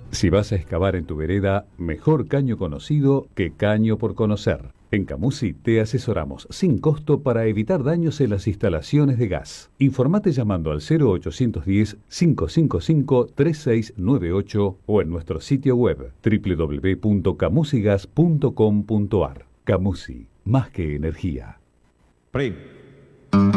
Si vas a excavar en tu vereda, mejor caño conocido que caño por conocer. En Camusi te asesoramos sin costo para evitar daños en las instalaciones de gas. Informate llamando al 0810-555-3698 o en nuestro sitio web www.camusigas.com.ar. Camusi, más que energía. Pri.